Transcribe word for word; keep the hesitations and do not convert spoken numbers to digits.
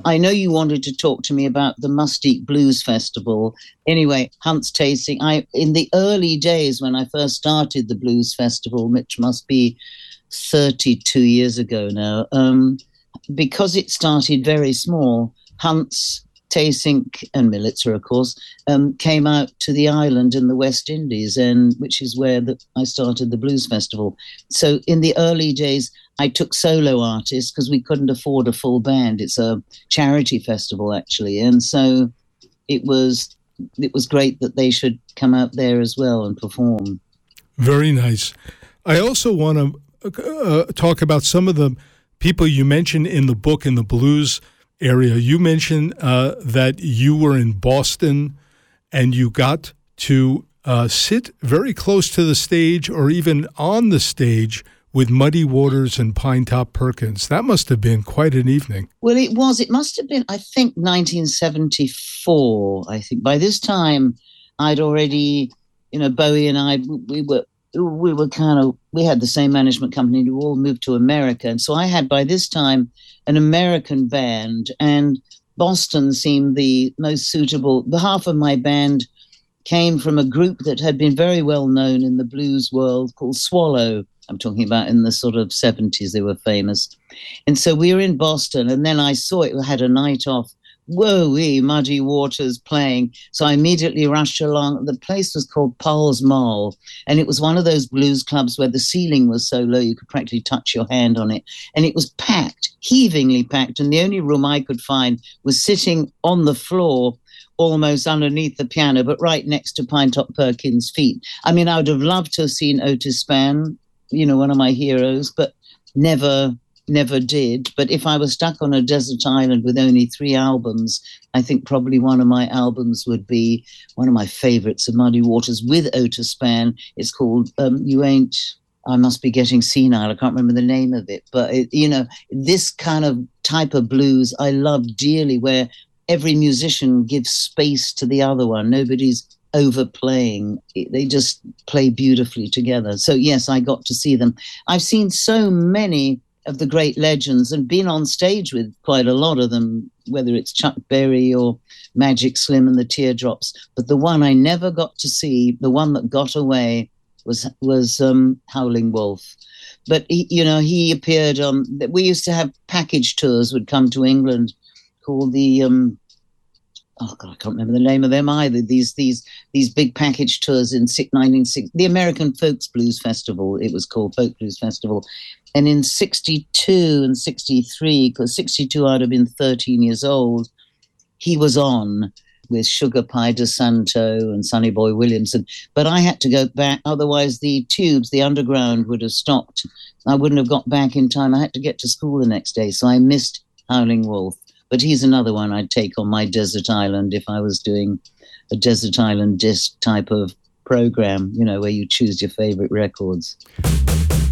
I know you wanted to talk to me about the Mustique Blues Festival. Anyway, Hunt's Tasting. I in the early days when I first started the Blues Festival, which must be thirty-two years ago now, um, because it started very small, Hunt's, Taysink and Militzer, of course, um, came out to the island in the West Indies, and which is where the, I started the Blues Festival. So in the early days, I took solo artists because we couldn't afford a full band. It's a charity festival, actually. And so it was it was great that they should come out there as well and perform. Very nice. I also want to uh, talk about some of the people you mentioned in the book in the blues area. You mentioned uh, that you were in Boston and you got to uh, sit very close to the stage or even on the stage with Muddy Waters and Pinetop Perkins. That must have been quite an evening. Well, it was. It must have been, I think, nineteen seventy-four, I think. By this time, I'd already, you know, Bowie and I, we were we were kind of, we had the same management company. We all moved to America. And so I had, by this time, an American band, and Boston seemed the most suitable. The half of my band came from a group that had been very well known in the blues world called Swallow. I'm talking about in the sort of seventies, they were famous. And so we were in Boston, and then I saw it had a night off. Whoa-wee, Muddy Waters playing. So I immediately rushed along. The place was called Pall's Mall, and it was one of those blues clubs where the ceiling was so low you could practically touch your hand on it. And it was packed, heavingly packed, and the only room I could find was sitting on the floor almost underneath the piano, but right next to Pinetop Perkins' feet. I mean, I would have loved to have seen Otis Spann, you know, one of my heroes, but never... never did. But if I was stuck on a desert island with only three albums, I think probably one of my albums would be one of my favorites of Muddy Waters with Otis Spann. It's called um, You Ain't, I Must Be Getting Senile. I can't remember the name of it. But, it, you know, this kind of type of blues I love dearly, where every musician gives space to the other one. Nobody's overplaying. They just play beautifully together. So, yes, I got to see them. I've seen so many of the great legends and been on stage with quite a lot of them, whether it's Chuck Berry or Magic Slim and the Teardrops. But the one I never got to see, the one that got away, was was um, Howling Wolf. But, he, you know, he appeared on, um, we used to have package tours would come to England called the, um, oh God, I can't remember the name of them either. These these these big package tours in nineteen sixty, the American Folks Blues Festival, it was called Folk Blues Festival. And in sixty-two and sixty-three, because sixty-two I'd have been thirteen years old, he was on with Sugar Pie DeSanto and Sonny Boy Williamson. But I had to go back, otherwise the tubes, the underground would have stopped. I wouldn't have got back in time. I had to get to school the next day, so I missed Howling Wolf. But he's another one I'd take on my desert island if I was doing a desert island disc type of program, you know, where you choose your favorite records.